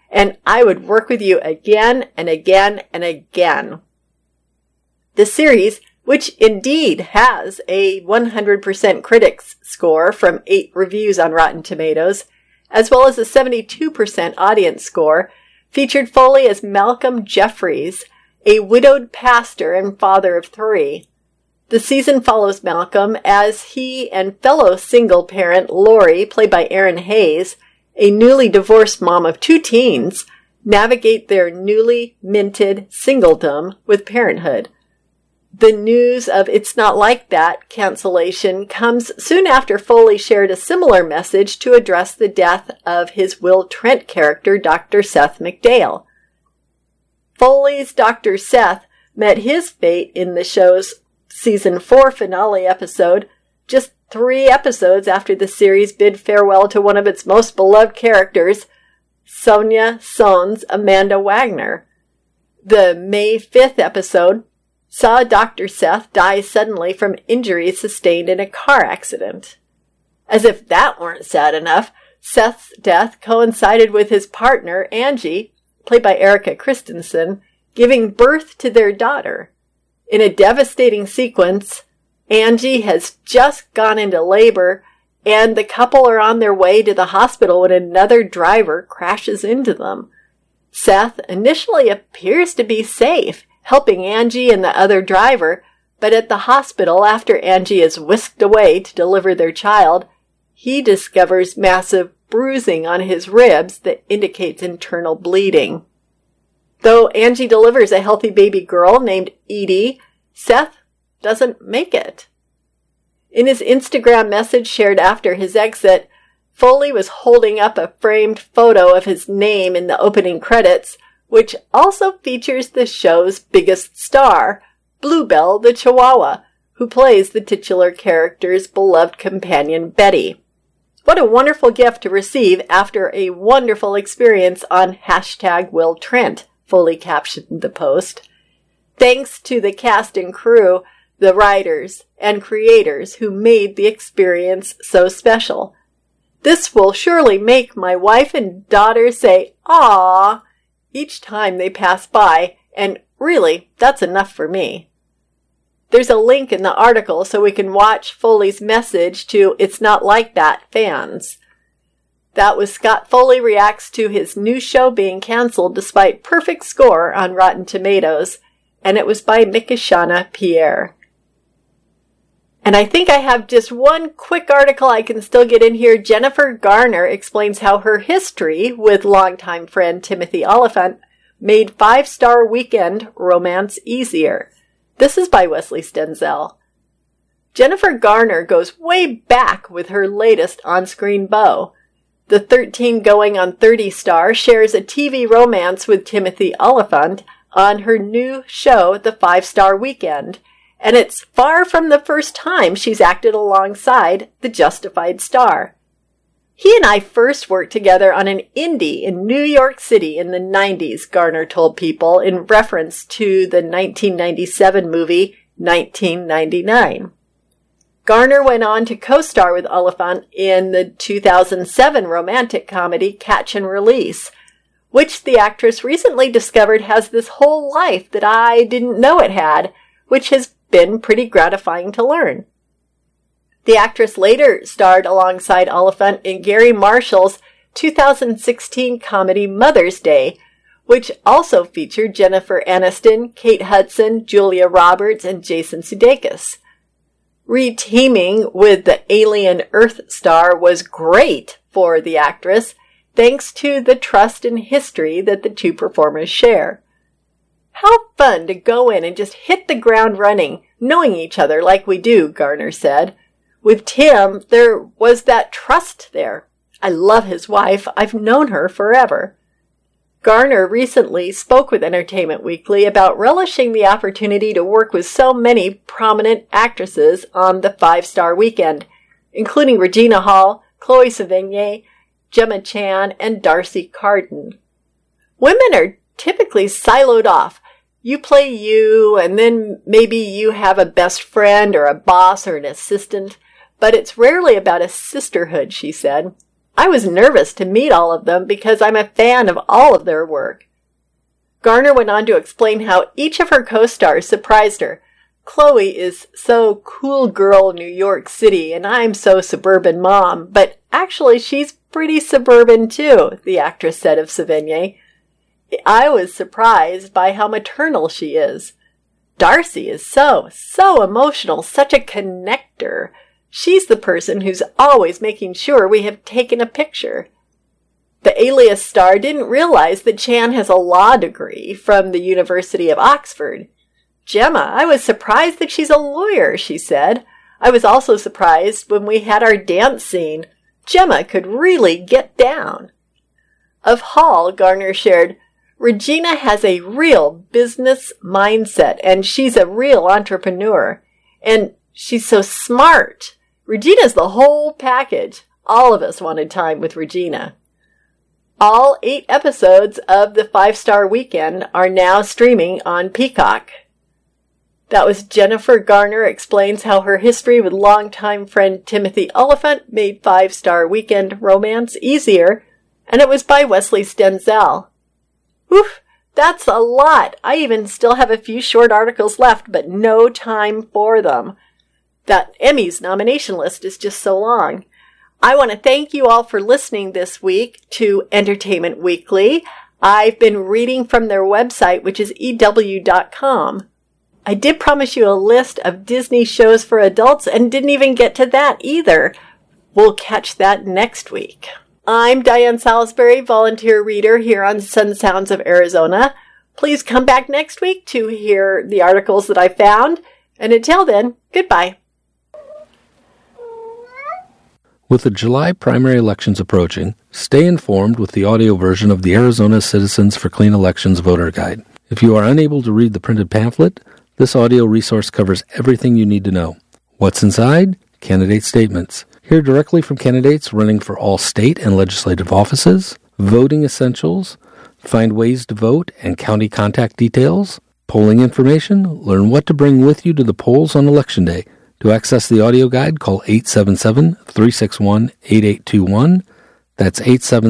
and I would work with you again and again and again. The series, which indeed has a 100% critics score from 8 reviews on Rotten Tomatoes, as well as a 72% audience score, featured Foley as Malcolm Jeffries, a widowed pastor and father of 3. The season follows Malcolm as he and fellow single parent Lori, played by Erin Hayes, a newly divorced mom of 2 teens, navigate their newly minted singledom with parenthood. The news of It's Not Like That cancellation comes soon after Foley shared a similar message to address the death of his Will Trent character, Dr. Seth MacDale. Foley's Dr. Seth met his fate in the show's Season 4 finale episode, just 3 episodes after the series bid farewell to one of its most beloved characters, Sonia Sohn's Amanda Wagner. The May 5th episode saw Dr. Seth die suddenly from injuries sustained in a car accident. As if that weren't sad enough, Seth's death coincided with his partner, Angie, played by Erika Christensen, giving birth to their daughter. In a devastating sequence, Angie has just gone into labor, and the couple are on their way to the hospital when another driver crashes into them. Seth initially appears to be safe, helping Angie and the other driver, but at the hospital, after Angie is whisked away to deliver their child, he discovers massive bruising on his ribs that indicates internal bleeding. Though Angie delivers a healthy baby girl named Edie, Seth doesn't make it. In his Instagram message shared after his exit, Foley was holding up a framed photo of his name in the opening credits, which also features the show's biggest star, Bluebell the Chihuahua, who plays the titular character's beloved companion Betty. What a wonderful gift to receive after a wonderful experience on #WillTrent, Foley captioned the post. Thanks to the cast and crew, the writers and creators who made the experience so special. This will surely make my wife and daughter say, "Aww," each time they pass by, and really, that's enough for me. There's a link in the article so we can watch Foley's message to It's Not Like That fans. That was Scott Foley reacts to his new show being canceled despite perfect score on Rotten Tomatoes, and it was by Mikishana Pierre. And I think I have just one quick article I can still get in here. Jennifer Garner explains how her history with longtime friend Timothy Olyphant made 5-star weekend romance easier. This is by Wesley Stenzel. Jennifer Garner goes way back with her latest on-screen beau. The 13 going on 30 star shares a TV romance with Timothy Olyphant on her new show, The 5-Star Weekend. And it's far from the first time she's acted alongside the Justified star. He and I first worked together on an indie in New York City in the 90s, Garner told People in reference to the 1997 movie 1999. Garner went on to co-star with Olyphant in the 2007 romantic comedy Catch and Release, which the actress recently discovered has this whole life that I didn't know it had, which has been pretty gratifying to learn. The actress later starred alongside Olyphant in Gary Marshall's 2016 comedy Mother's Day, which also featured Jennifer Aniston, Kate Hudson, Julia Roberts, and Jason Sudeikis. Reteaming with the Alien Earth star was great for the actress, thanks to the trust and history that the two performers share. How fun to go in and just hit the ground running, knowing each other like we do, Garner said. With Tim, there was that trust there. I love his wife. I've known her forever. Garner recently spoke with Entertainment Weekly about relishing the opportunity to work with so many prominent actresses on the 5-Star Weekend, including Regina Hall, Chloe Sevigny, Gemma Chan, and Darcy Carden. Women are typically siloed off. You play you, and then maybe you have a best friend or a boss or an assistant, but it's rarely about a sisterhood, she said. I was nervous to meet all of them because I'm a fan of all of their work. Garner went on to explain how each of her co-stars surprised her. Chloe is so cool girl New York City, and I'm so suburban mom, but actually she's pretty suburban too, the actress said of Sevigny. I was surprised by how maternal she is. Darcy is so emotional, such a connector. She's the person who's always making sure we have taken a picture. The Alias star didn't realize that Chan has a law degree from the University of Oxford. Gemma, I was surprised that she's a lawyer, she said. I was also surprised when we had our dance scene. Gemma could really get down. Of Hall, Garner shared, Regina has a real business mindset, and she's a real entrepreneur. And she's so smart. Regina's the whole package. All of us wanted time with Regina. All 8 episodes of the 5-Star Weekend are now streaming on Peacock. That was Jennifer Garner explains how her history with longtime friend Timothy Oliphant made 5-Star Weekend romance easier, and it was by Wesley Stenzel. Oof, that's a lot. I even still have a few short articles left, but no time for them. That Emmys nomination list is just so long. I want to thank you all for listening this week to Entertainment Weekly. I've been reading from their website, which is EW.com. I did promise you a list of Disney shows for adults and didn't even get to that either. We'll catch that next week. I'm Diane Salisbury, volunteer reader here on Sun Sounds of Arizona. Please come back next week to hear the articles that I found. And until then, goodbye. With the July primary elections approaching, stay informed with the audio version of the Arizona Citizens for Clean Elections Voter Guide. If you are unable to read the printed pamphlet, this audio resource covers everything you need to know. What's inside? Candidate statements. Hear directly from candidates running for all state and legislative offices, voting essentials, find ways to vote and county contact details, polling information, learn what to bring with you to the polls on Election Day. To access the audio guide, call 877-361-8821. That's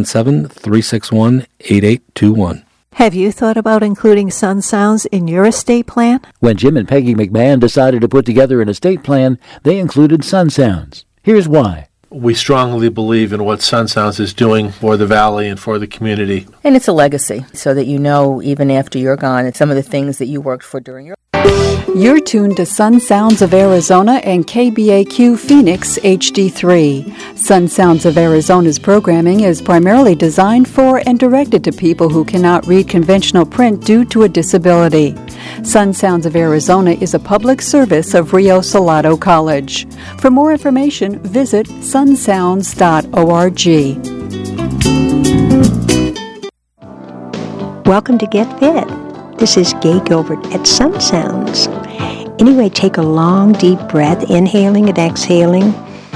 877-361-8821. Have you thought about including Sun Sounds in your estate plan? When Jim and Peggy McMahon decided to put together an estate plan, they included Sun Sounds. Here's why. We strongly believe in what Sun Sounds is doing for the Valley and for the community. And it's a legacy, so that you know, even after you're gone, it's some of the things that you worked for during your You're tuned to Sun Sounds of Arizona and KBAQ Phoenix HD3. Sun Sounds of Arizona's programming is primarily designed for and directed to people who cannot read conventional print due to a disability. Sun Sounds of Arizona is a public service of Rio Salado College. For more information, visit sunsounds.org. Welcome to Get Fit. This is Gay Gilbert at Sun Sounds. Anyway, take a long, deep breath, inhaling and exhaling.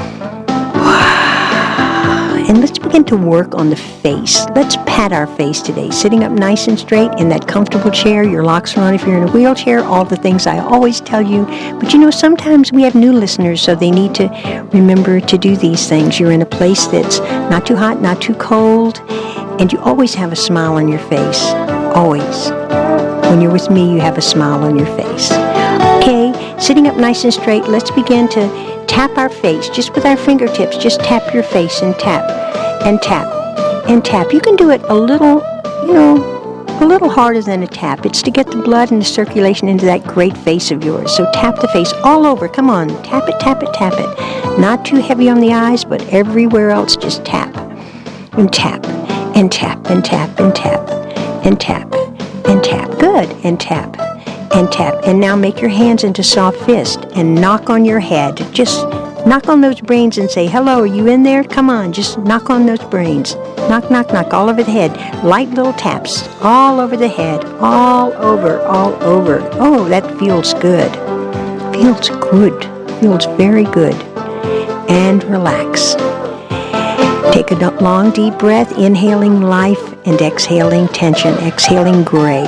And let's begin to work on the face. Let's pat our face today, sitting up nice and straight in that comfortable chair. Your locks are on if you're in a wheelchair, all the things I always tell you. But you know, sometimes we have new listeners, so they need to remember to do these things. You're in a place that's not too hot, not too cold, and you always have a smile on your face. Always. When you're with me, you have a smile on your face. Okay, sitting up nice and straight, let's begin to tap our face just with our fingertips. Just tap your face and tap and tap and tap. You can do it a little, a little harder than a tap. It's to get the blood and the circulation into that great face of yours. So tap the face all over. Come on, tap it, tap it, tap it. Not too heavy on the eyes, but everywhere else, just tap and tap and tap and tap and tap and tap. And tap. Good. And tap. And tap. And now make your hands into soft fist and knock on your head. Just knock on those brains and say, hello, are you in there? Come on, just knock on those brains. Knock, knock, knock, all over the head. Light little taps all over the head. All over, all over. Oh, that feels good. Feels good. Feels very good. And relax. Take a long, deep breath, inhaling life and exhaling tension, exhaling gray.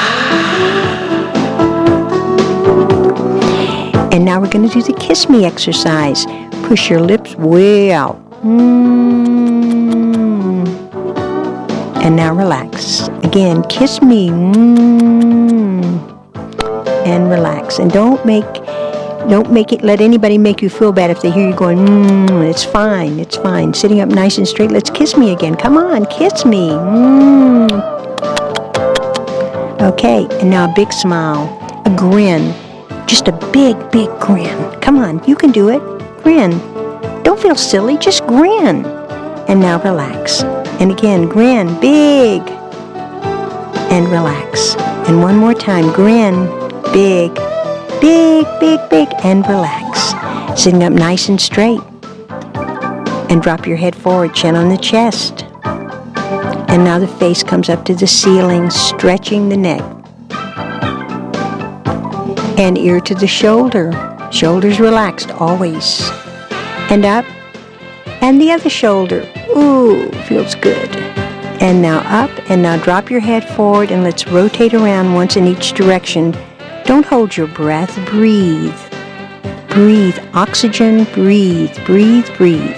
And now we're going to do the Kiss Me exercise. Push your lips way out. And now relax. Again, kiss me. And relax. And don't let anybody make you feel bad if they hear you going, it's fine, it's fine. Sitting up nice and straight, let's kiss me again. Come on, kiss me. Okay, and now a big smile, a grin, just a big, big grin. Come on, you can do it. Grin. Don't feel silly, just grin. And now relax. And again, grin, big, and relax. And one more time, grin, big, big, big, big, and relax. Sitting up nice and straight. And drop your head forward, chin on the chest. And now the face comes up to the ceiling, stretching the neck. And ear to the shoulder. Shoulders relaxed, always. And up. And the other shoulder. Ooh, feels good. And now up, and now drop your head forward, and let's rotate around once in each direction. Don't hold your breath. Breathe. Breathe. Oxygen. Breathe. Breathe. Breathe.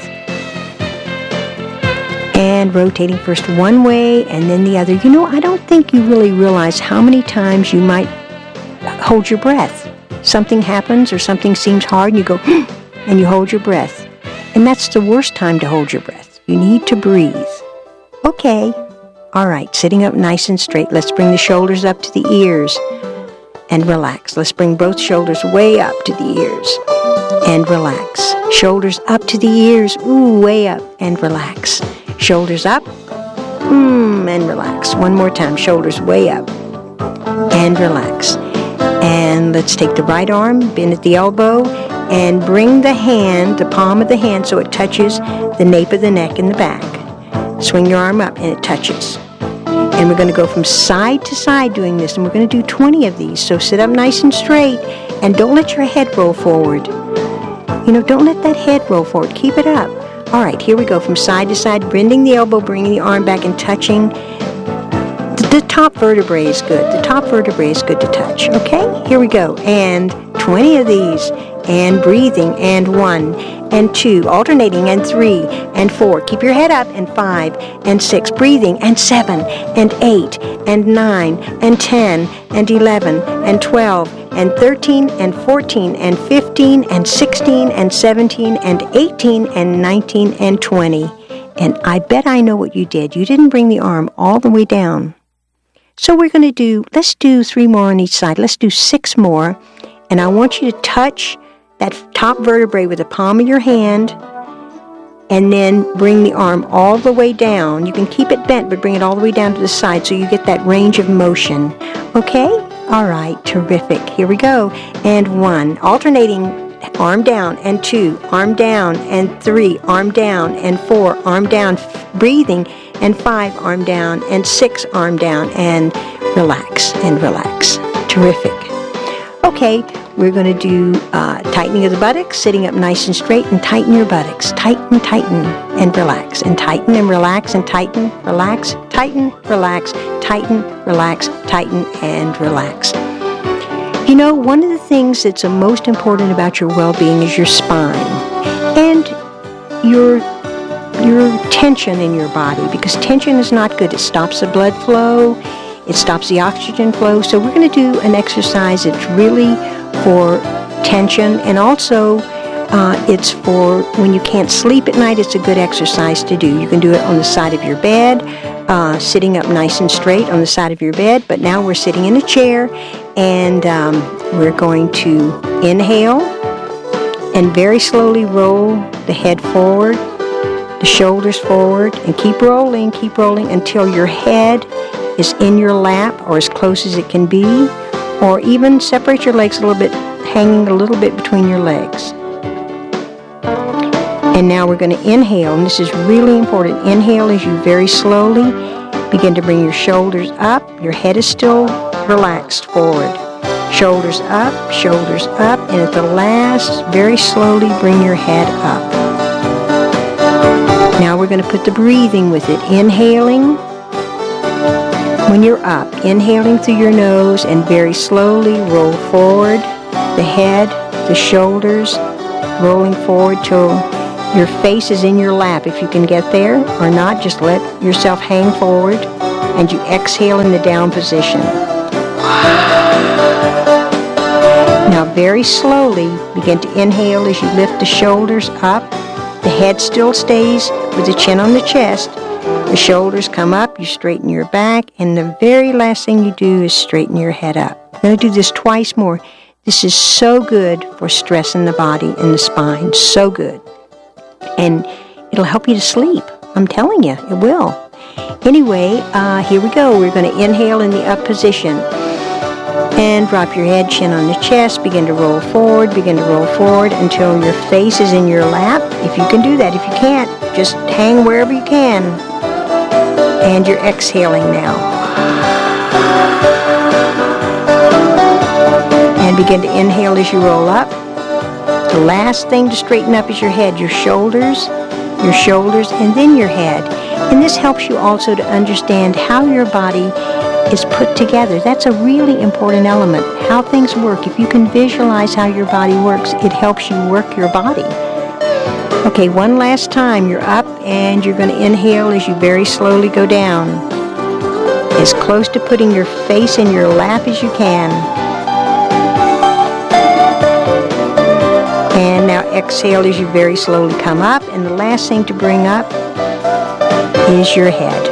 And rotating first one way and then the other. You know, I don't think you really realize how many times you might hold your breath. Something happens or something seems hard and you go, and you hold your breath. And that's the worst time to hold your breath. You need to breathe. Okay. All right. Sitting up nice and straight. Let's bring the shoulders up to the ears and relax. Let's bring both shoulders way up to the ears and relax. Shoulders up to the ears. Ooh, way up and relax. Shoulders up, and relax. One more time, shoulders way up, and relax. And let's take the right arm, bend at the elbow, and bring the hand, the palm of the hand, so it touches the nape of the neck in the back. Swing your arm up, and it touches. And we're going to go from side to side doing this, and we're going to do 20 of these. So sit up nice and straight, and don't let your head roll forward. You know, don't let that head roll forward. Keep it up. All right, here we go from side to side, bending the elbow, bringing the arm back and touching. The top vertebrae is good. The top vertebrae is good to touch. Okay, here we go. And 20 of these. And breathing. And 1 and 2. Alternating. And 3 and 4. Keep your head up. And 5 and 6. Breathing. And 7 and 8 and 9 and 10 and 11 and 12 and 13 and 14 and 15 and 16 and 17 and 18 and 19 and 20. And I bet I know what you did. You didn't bring the arm all the way down. So we're going to let's do 3 more on each side. Let's do 6 more. And I want you to touch that top vertebrae with the palm of your hand and then bring the arm all the way down. You can keep it bent, but bring it all the way down to the side so you get that range of motion. Okay? All right, terrific. Here we go. And 1, alternating, arm down, and 2, arm down, and 3, arm down, and 4, arm down, breathing, and 5, arm down, and 6, arm down, and relax, and relax. Terrific. Okay, we're going to do tightening of the buttocks, sitting up nice and straight, and tighten your buttocks. Tighten, tighten, and relax. And tighten and relax, and tighten, relax, tighten, relax, tighten, relax, tighten, and relax. You know, one of the things that's the most important about your well-being is your spine and your tension in your body, because tension is not good. It stops the blood flow. It stops the oxygen flow. So we're going to do an exercise that's really for tension, and also it's for when you can't sleep at night. It's a good exercise to do. You can do it on the side of your bed, sitting up nice and straight on the side of your bed. But now we're sitting in a chair, and we're going to inhale and very slowly roll the head forward, the shoulders forward, and keep rolling until your head is in your lap or as close as it can be, or even separate your legs a little bit, hanging a little bit between your legs. And now we're going to inhale, and this is really important. Inhale as you very slowly begin to bring your shoulders up. Your head is still relaxed forward. Shoulders up, and at the last, very slowly bring your head up. Now we're going to put the breathing with it. Inhaling when you're up, inhaling through your nose, and very slowly roll forward the head, the shoulders, rolling forward till Your face is in your lap. If you can get there or not, just let yourself hang forward and you exhale in the down position. Now very slowly begin to inhale as you lift the shoulders up. The head still stays with the chin on the chest. The shoulders come up, you straighten your back, and the very last thing you do is straighten your head up. I'm going to do this twice more. This is so good for stress in the body and the spine. So good. And it'll help you to sleep. I'm telling you, it will. Anyway, here we go. We're going to inhale in the up position. And drop your head, chin on the chest. Begin to roll forward until your face is in your lap. If you can do that. If you can't, just hang wherever you can. And you're exhaling now. And begin to inhale as you roll up. The last thing to straighten up is your head, your shoulders, and then your head. And this helps you also to understand how your body is put together. That's a really important element, how things work. If you can visualize how your body works, it helps you work your body. Okay, one last time. You're up and you're going to inhale as you very slowly go down. As close to putting your face in your lap as you can. And now exhale as you very slowly come up. And the last thing to bring up is your head.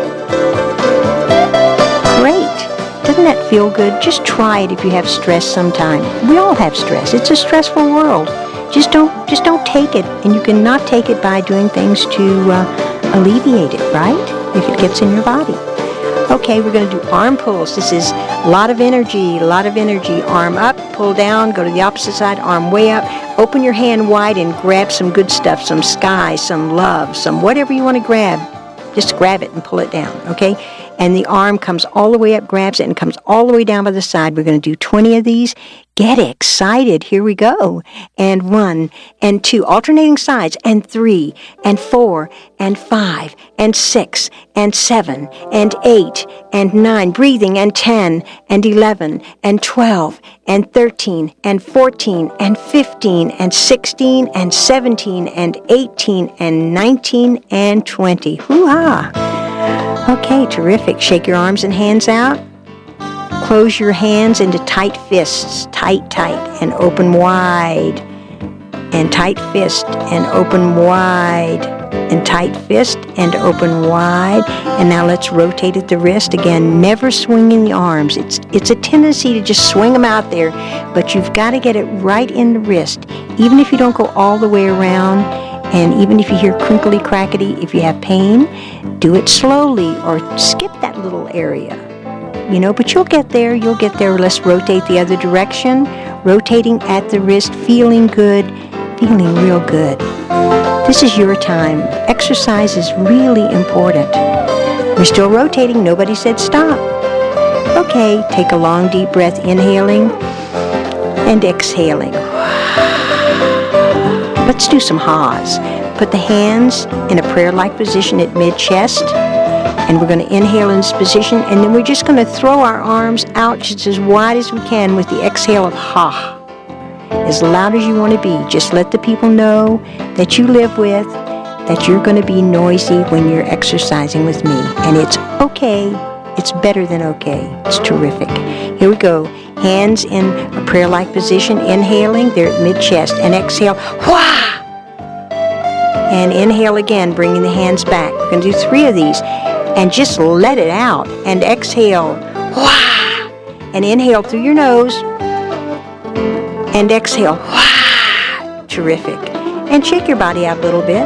Great. Doesn't that feel good? Just try it if you have stress sometime. We all have stress. It's a stressful world. Just don't take it. And you cannot take it by doing things to alleviate it, right? If it gets in your body. Okay, we're going to do arm pulls. This is a lot of energy. Arm up, pull down, go to the opposite side, arm way up. Open your hand wide and grab some good stuff, some sky, some love, some whatever you want to grab. Just grab it and pull it down, okay? And the arm comes all the way up, grabs it, and comes all the way down by the side. We're going to do 20 of these. Get excited. Here we go. And 1 and 2, alternating sides, and 3 and 4 and 5 and 6 and 7 and 8 and 9, breathing, and 10 and 11 and 12 and 13 and 14 and 15 and 16 and 17 and 18 and 19 and 20. Hoo-ha! Okay, terrific. Shake your arms and hands out. Close your hands into tight fists, tight, and open wide. And tight fist, and open wide. And tight fist, and open wide. And now let's rotate at the wrist. Again, never swinging the arms. It's a tendency to just swing them out there, but you've got to get it right in the wrist. Even if you don't go all the way around, and even if you hear crinkly crackety, if you have pain, do it slowly or skip that little area. But you'll get there. Let's rotate the other direction. Rotating at the wrist, feeling good, feeling real good. This is your time. Exercise is really important. We're still rotating. Nobody said stop. Okay, take a long, deep breath, inhaling and exhaling. Let's do some ha's. Put the hands in a prayer-like position at mid-chest. And we're going to inhale in this position, and then we're just going to throw our arms out just as wide as we can with the exhale of ha. As loud as you want to be. Just let the people know that you live with, that you're going to be noisy when you're exercising with me. And it's okay. It's better than okay. It's terrific. Here we go. Hands in a prayer-like position. Inhaling, they're at mid-chest. And exhale, wah! And inhale again, bringing the hands back. We're going to do 3 of these. And just let it out. And exhale. Wah! And inhale through your nose. And exhale. Wah! Terrific. And shake your body out a little bit.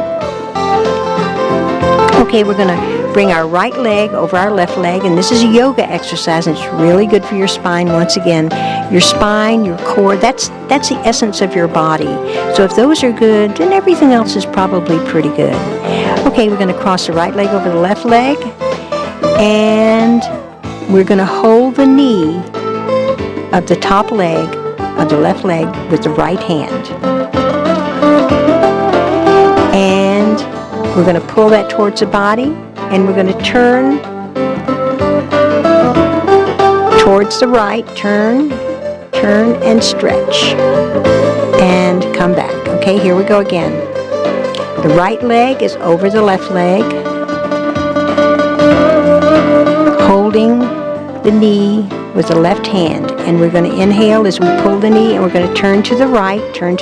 Okay, we're going to bring our right leg over our left leg. And this is a yoga exercise. And it's really good for your spine once again. Your spine, your core, that's the essence of your body. So if those are good, then everything else is probably pretty good. Okay, we're going to cross the right leg over the left leg, and we're going to hold the knee of the top leg of the left leg with the right hand. And we're going to pull that towards the body, and we're going to turn towards the right, turn and stretch, and come back. Okay, here we go again. The right leg is over the left leg, holding the knee with the left hand. And we're going to inhale as we pull the knee, and we're going to turn to the right,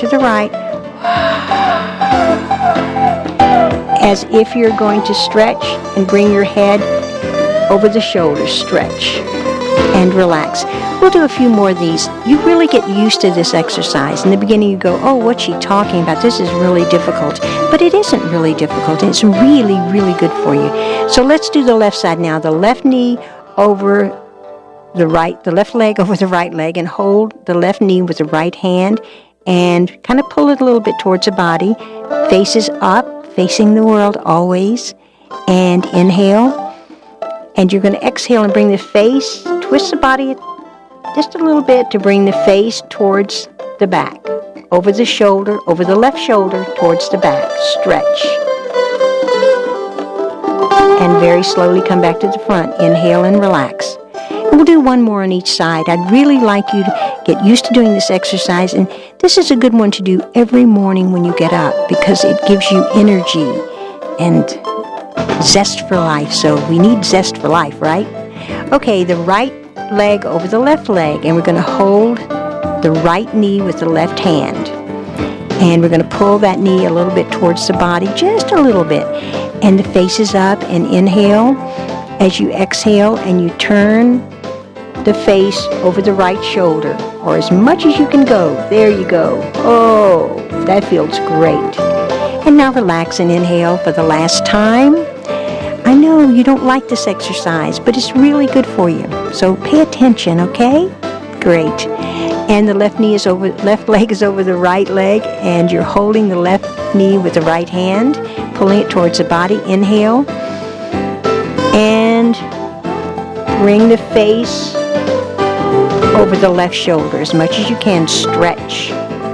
as if you're going to stretch and bring your head over the shoulders. Stretch and relax. We'll do a few more of these. You really get used to this exercise. In the beginning you go, oh, what's she talking about? This is really difficult. But it isn't really difficult. It's really, really good for you. So let's do the left side now. The left knee over the left leg over the right leg, and hold the left knee with the right hand and kind of pull it a little bit towards the body. Faces up, facing the world always. And inhale. And you're going to exhale and bring the face, twist the body just a little bit to bring the face towards the back. Over the shoulder, over the left shoulder, towards the back. Stretch. And very slowly come back to the front. Inhale and relax. And we'll do one more on each side. I'd really like you to get used to doing this exercise. And this is a good one to do every morning when you get up, because it gives you energy and zest for life. So we need zest for life, right? Okay, the right leg over the left leg, and we're going to hold the right knee with the left hand. And we're going to pull that knee a little bit towards the body, just a little bit. And the face is up, and inhale. As you exhale and you turn the face over the right shoulder, or as much as you can go. There you go. Oh, that feels great. And now relax and inhale for the last time. I know you don't like this exercise, but it's really good for you. So pay attention, okay? Great. And the left leg is over the right leg, and you're holding the left knee with the right hand, pulling it towards the body. Inhale. And bring the face over the left shoulder as much as you can. Stretch.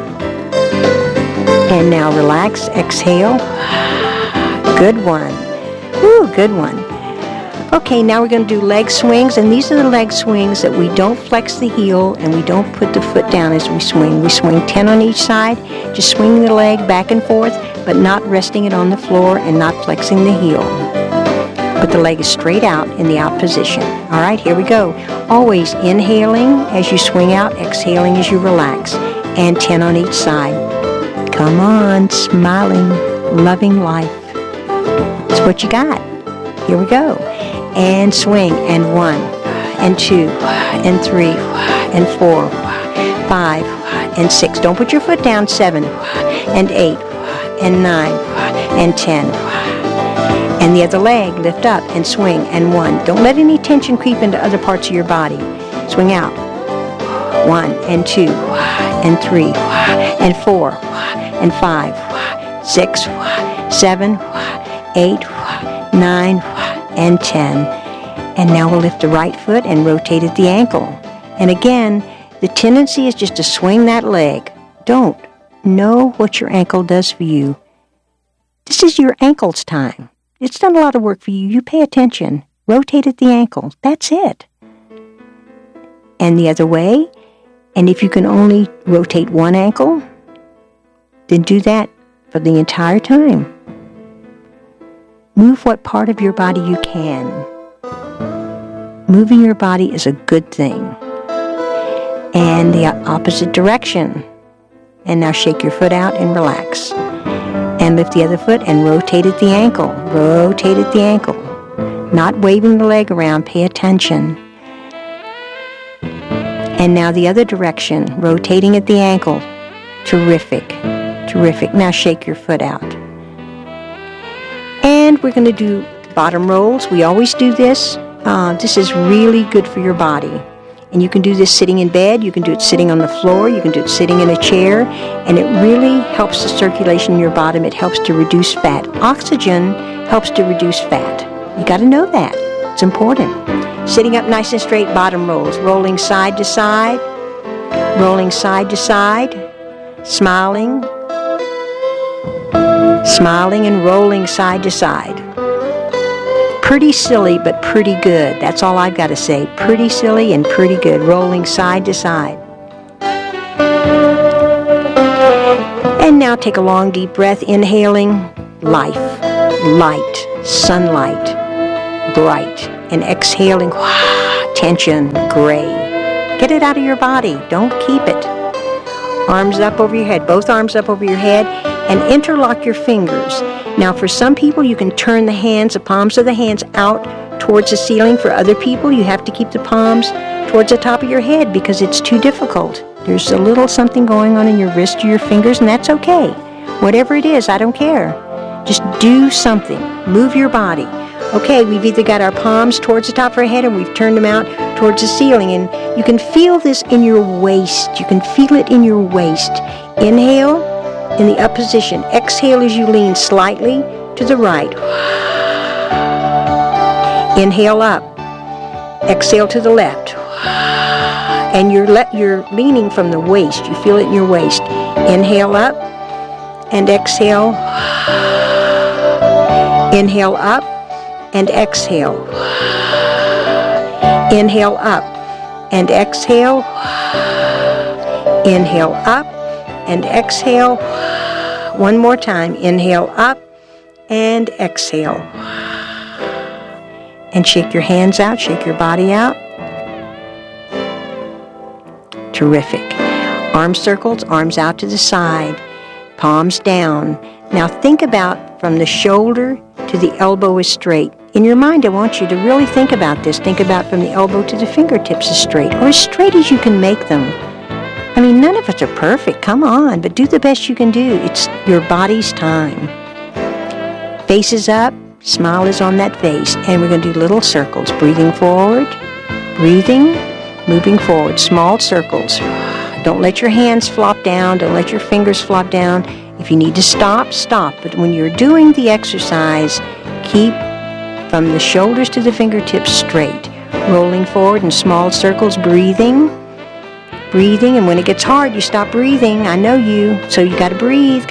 And now relax. Exhale. Good one. Ooh, good one. Okay, now we're going to do leg swings, and these are the leg swings that we don't flex the heel and we don't put the foot down as we swing. We swing 10 on each side, just swinging the leg back and forth, but not resting it on the floor and not flexing the heel. But the leg is straight out in the out position. All right, here we go. Always inhaling as you swing out, exhaling as you relax, and 10 on each side. Come on, smiling, loving life. That's what you got. Here we go. And swing, and 1, and 2, and 3, and 4, 5, and 6. Don't put your foot down. 7, and 8, and 9, and 10. And the other leg, lift up and swing, and 1. Don't let any tension creep into other parts of your body. Swing out. 1, and 2, and 3, and 4, and 5, 6, 7, 8, 9, and 10. And now we'll lift the right foot and rotate at the ankle. And again, the tendency is just to swing that leg. Don't. Know what your ankle does for you. This is your ankle's time. It's done a lot of work for you. You pay attention. Rotate at the ankle. That's it. And the other way. And if you can only rotate one ankle, then do that for the entire time. Move what part of your body you can. Moving your body is a good thing. And the opposite direction. And now shake your foot out and relax. And lift the other foot and rotate at the ankle. Rotate at the ankle. Not waving the leg around. Pay attention. And now the other direction. Rotating at the ankle. Terrific. Terrific. Now shake your foot out. And we're going to do bottom rolls. We always do this. This is really good for your body. And you can do this sitting in bed. You can do it sitting on the floor. You can do it sitting in a chair. And it really helps the circulation in your bottom. It helps to reduce fat. Oxygen helps to reduce fat. You got to know that. It's important. Sitting up nice and straight, bottom rolls. Rolling side to side. Rolling side to side. Smiling. Smiling and rolling side to side. Pretty silly, but pretty good. That's all I've got to say. Pretty silly and pretty good. Rolling side to side. And now take a long, deep breath, inhaling life, light, sunlight, bright. And exhaling, tension, gray. Get it out of your body. Don't keep it. Arms up over your head, both arms up over your head, and interlock your fingers. Now, for some people, you can turn the palms of the hands out towards the ceiling. For other people, you have to keep the palms towards the top of your head because it's too difficult. There's a little something going on in your wrist or your fingers, and that's okay. Whatever it is, I don't care. Just do something. Move your body. Okay, we've either got our palms towards the top of our head and we've turned them out towards the ceiling. And you can feel this in your waist. You can feel it in your waist. Inhale in the up position. Exhale as you lean slightly to the right. Inhale up. Exhale to the left. And you're leaning from the waist. You feel it in your waist. Inhale up and exhale. Inhale up and exhale. Inhale up and exhale. Inhale up and exhale. One more time. Inhale up and exhale. And shake your hands out, shake your body out. Terrific. Arm circles, arms out to the side, palms down. Now think about from the shoulder to the elbow is straight. In your mind, I want you to really think about this. Think about from the elbow to the fingertips is straight, or as straight as you can make them. I mean, none of us are perfect. Come on, but do the best you can do. It's your body's time. Face is up, smile is on that face, and we're going to do little circles. Breathing forward, breathing, moving forward. Small circles. Don't let your hands flop down. Don't let your fingers flop down. If you need to stop, stop. But when you're doing the exercise, keep from the shoulders to the fingertips straight. Rolling forward in small circles, breathing. Breathing, and when it gets hard, you stop breathing. I know you. So you got to breathe,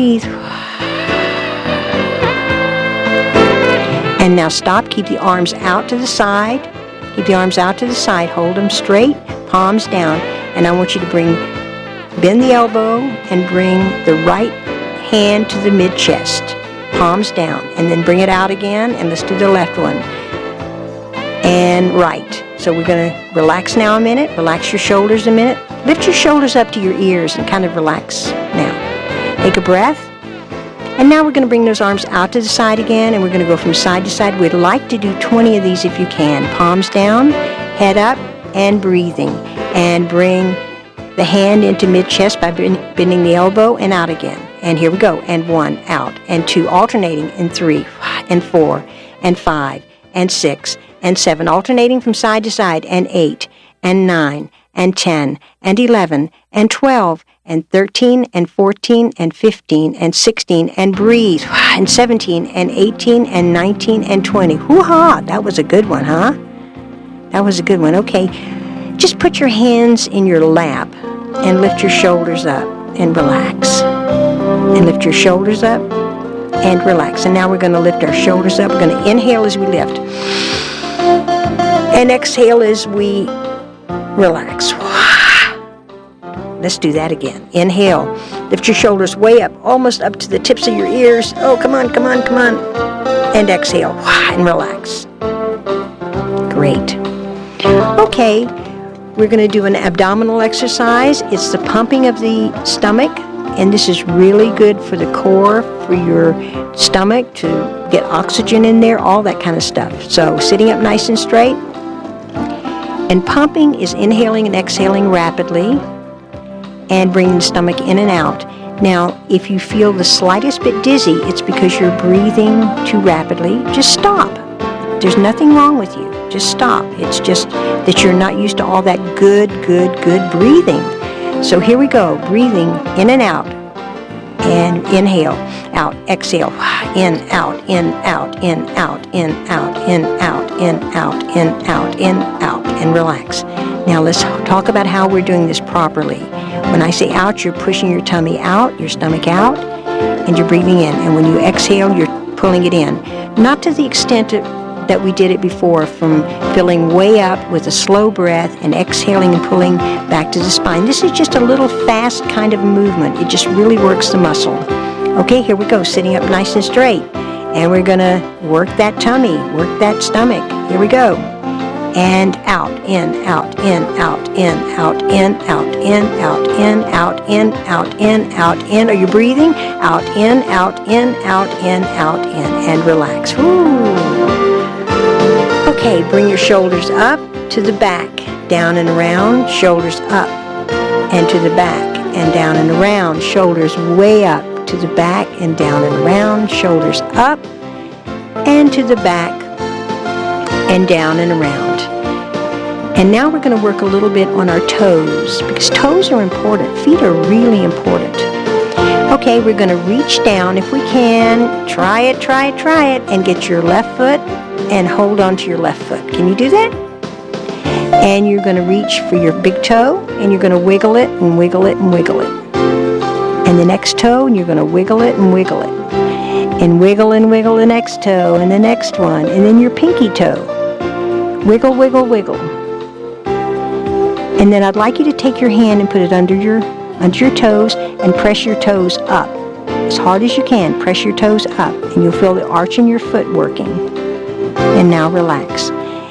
And now stop. Keep the arms out to the side. Keep the arms out to the side. Hold them straight, palms down. And I want you to bend the elbow and bring the right hand to the mid-chest. Palms down. And then bring it out again. And let's do the left one. And right. So we're going to relax now a minute. Relax your shoulders a minute. Lift your shoulders up to your ears and kind of relax now. Take a breath. And now we're going to bring those arms out to the side again, and we're going to go from side to side. We'd like to do 20 of these if you can. Palms down, head up, and breathing. And bring the hand into mid-chest by bending the elbow and out again. And here we go. And 1, out. And 2, alternating. And 3, and 4, and 5, and 6, and 7, alternating from side to side. And 8, and 9, and 10, and 11, and 12, and 13, and 14, and 15, and 16, and breathe, and 17, and 18, and 19, and 20. Hoo-ha! That was a good one, huh? That was a good one. Okay, just put your hands in your lap and lift your shoulders up and relax. And lift your shoulders up and relax. And now we're going to lift our shoulders up. We're going to inhale as we lift. And exhale as we relax. Let's do that again. Inhale. Lift your shoulders way up, almost up to the tips of your ears. Oh, come on, come on, come on. And exhale. And relax. Great. Okay. We're going to do an abdominal exercise. It's the pumping of the stomach. And this is really good for the core, for your stomach, to get oxygen in there, all that kind of stuff. So sitting up nice and straight. And pumping is inhaling and exhaling rapidly and bringing the stomach in and out. Now, if you feel the slightest bit dizzy, it's because you're breathing too rapidly. Just stop. There's nothing wrong with you. Just stop. It's just that you're not used to all that good breathing. So here we go. Breathing in and out. And inhale, out, exhale, in, out, in, out, in, out, in, out, in, out, in, out, in, out, in, out, and relax. Now let's talk about how we're doing this properly. When I say out, you're pushing your tummy out, your stomach out, and you're breathing in. And when you exhale, you're pulling it in. Not to the extent that we did it before, from filling way up with a slow breath and exhaling and pulling back to the spine. This is just a little fast kind of movement. It just really works the muscle. Okay, here we go, sitting up nice and straight. And we're going to work that tummy, work that stomach. Here we go. And out, in, out, in, out, in, out, in, out, in, out, in, out, in, out, in, out, in. Are you breathing? Out, in, out, in, out, in, out, in. And relax. Woo. Okay, bring your shoulders up to the back, down and around, shoulders up and to the back and down and around, shoulders way up to the back and down and around, shoulders up and to the back and down and around. And now we're going to work a little bit on our toes, because toes are important. Feet are really important. Okay, we're going to reach down if we can. Try it, and get your left foot and hold on to your left foot. Can you do that? And you're going to reach for your big toe, and you're going to wiggle it and wiggle it and wiggle it. And the next toe, and you're going to wiggle it and wiggle it. And wiggle the next toe, and the next one, and then your pinky toe. Wiggle, wiggle, wiggle. And then I'd like you to take your hand and put it under your toes and press your toes up. As hard as you can, press your toes up, and you'll feel the arch in your foot working. And now relax.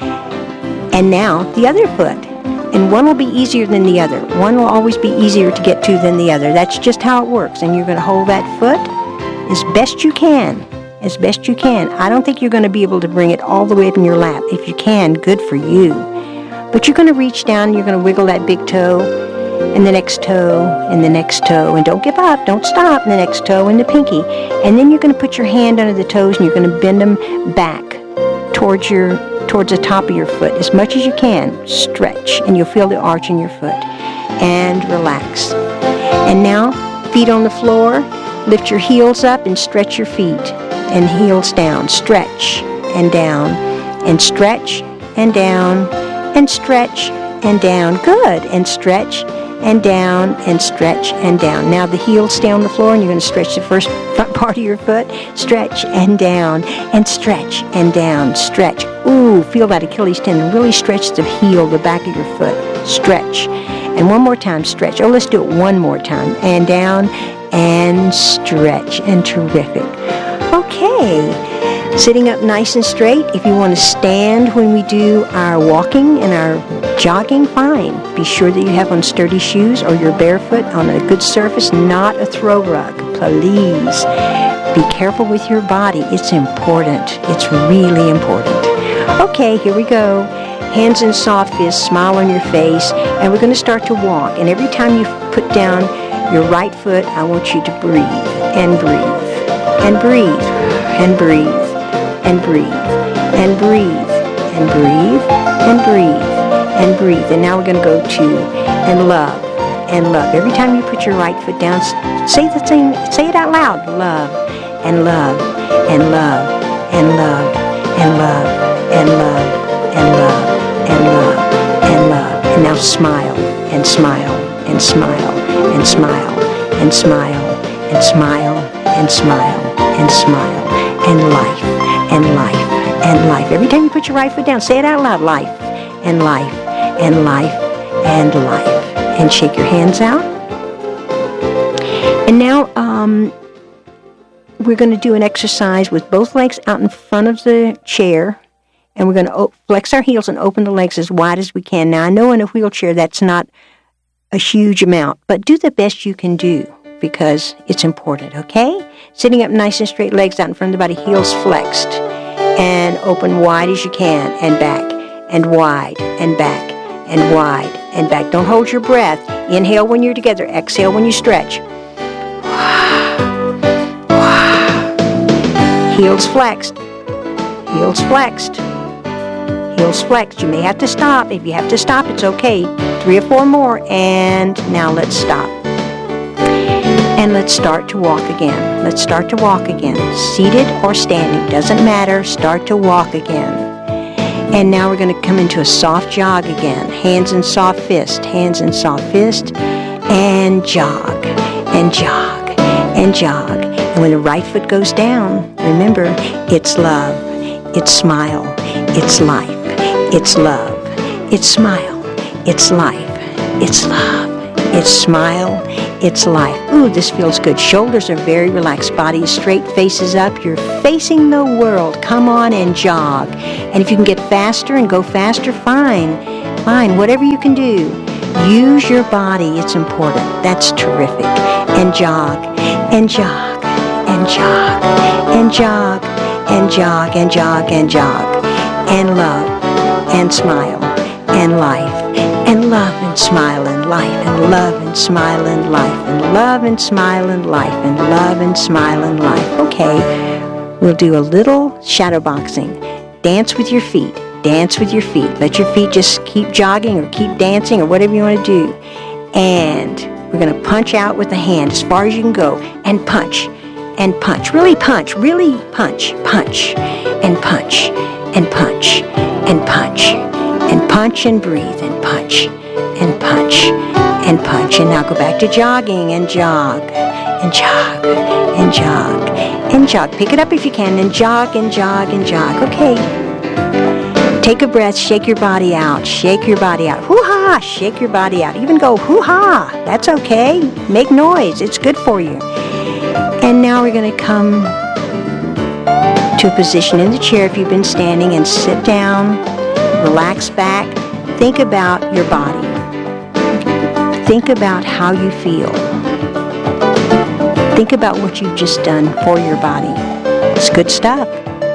And now the other foot. And one will be easier than the other. One will always be easier to get to than the other. That's just how it works. And you're going to hold that foot as best you can. As best you can. I don't think you're going to be able to bring it all the way up in your lap. If you can, good for you. But you're going to reach down and you're going to wiggle that big toe and the next toe and the next toe. And don't give up. Don't stop. And the next toe and the pinky. And then you're going to put your hand under the toes and you're going to bend them back towards the top of your foot as much as you can. Stretch, and you'll feel the arch in your foot. And relax. And now, feet on the floor. Lift your heels up and stretch your feet. And heels down. Stretch and down. And stretch and down. And stretch and down. Good. And stretch and down and stretch and down. Now the heels stay on the floor, and you're going to stretch the front part of your foot. Stretch and down and stretch and down. Stretch. Ooh, feel that Achilles tendon. Really stretch the heel, the back of your foot. Stretch. And one more time, stretch. Oh, let's do it one more time. And down and stretch. And terrific. Okay. Sitting up nice and straight. If you want to stand when we do our walking and our jogging, fine. Be sure that you have on sturdy shoes or you're barefoot on a good surface, not a throw rug. Please. Be careful with your body. It's important. It's really important. Okay, here we go. Hands in soft fists, smile on your face, and we're going to start to walk. And every time you put down your right foot, I want you to breathe and breathe and breathe and breathe. And breathe, and breathe, and breathe, and breathe, and breathe. And now we're going to go to and love, and love. Every time you put your right foot down, say the thing, say it out loud. Love, and love, and love, and love, and love, and love, and love, and love, and love. And now smile, and smile, and smile, and smile, and smile, and smile, and smile, and smile, and life. And life, and life. Every time you put your right foot down, say it out loud. Life, and life, and life, and life. And shake your hands out. And now we're going to do an exercise with both legs out in front of the chair. And we're going to flex our heels and open the legs as wide as we can. Now, I know in a wheelchair that's not a huge amount, but do the best you can do, because it's important, okay? Sitting up nice and straight, legs out in front of the body, heels flexed, and open wide as you can, and back, and wide, and back, and wide, and back. Don't hold your breath. Inhale when you're together. Exhale when you stretch. Heels flexed. Heels flexed. Heels flexed. You may have to stop. If you have to stop, it's okay. 3 or 4 more, and now let's stop. And let's start to walk again. Let's start to walk again. Seated or standing, doesn't matter. Start to walk again. And now we're going to come into a soft jog again. Hands in soft fist. Hands in soft fist. And jog. And jog. And jog. And when the right foot goes down, remember, it's love. It's smile. It's life. It's love. It's smile. It's life. It's love. It's smile. It's life. Ooh, this feels good. Shoulders are very relaxed. Body is straight, faces up. You're facing the world. Come on and jog. And if you can get faster and go faster, fine. Fine, whatever you can do. Use your body. It's important. That's terrific. And jog, and jog, and jog, and jog, and jog, and jog, and jog. And love, and smile, and life. And love and smile and life, and love and smile and life, and love and smile and life, and love and smile and life. Okay, we'll do a little shadow boxing. Dance with your feet. Dance with your feet. Let your feet just keep jogging or keep dancing or whatever you want to do. And we're going to punch out with the hand as far as you can go. And punch. And punch. Really punch. Really punch. Punch. And punch. And punch. And punch. And punch and breathe. And punch. And punch. And punch. And now go back to jogging. And jog. And jog. And jog. And jog. Pick it up if you can. And jog and jog and jog. Okay. Take a breath, shake your body out, shake your body out. Hoo-ha, shake your body out. Even go hoo-ha, that's okay. Make noise, it's good for you. And now we're going to come to a position in the chair if you've been standing, and sit down, relax back. Think about your body. Think about how you feel. Think about what you've just done for your body. It's good stuff.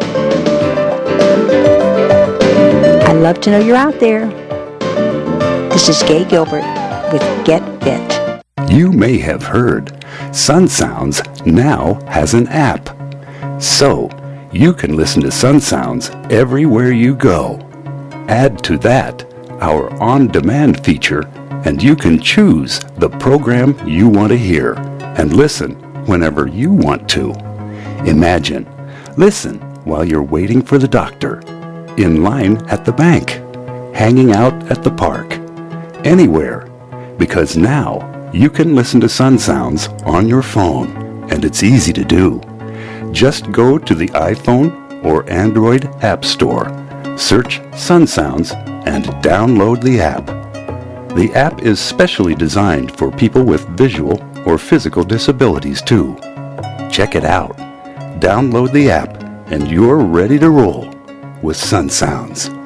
I'd love to know you're out there. This is Gay Gilbert with Get Fit. You may have heard Sun Sounds now has an app. So you can listen to Sun Sounds everywhere you go. Add to that our on-demand feature, and you can choose the program you want to hear and listen whenever you want to. Imagine, listen while you're waiting for the doctor, in line at the bank, hanging out at the park, anywhere, because now you can listen to Sun Sounds on your phone, and it's easy to do. Just go to the iPhone or Android App Store, search Sun Sounds, and download the app. The app is specially designed for people with visual or physical disabilities too. Check it out. Download the app, and you're ready to roll with Sun Sounds.